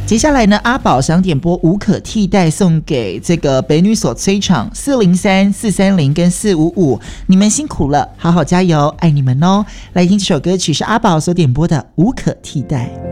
接下来呢，阿宝想点播无可替代，送给这个北女所催场403、430跟455，你们辛苦了，好好加油，爱你们哦！来听这首歌曲是阿宝所点播的无可替代。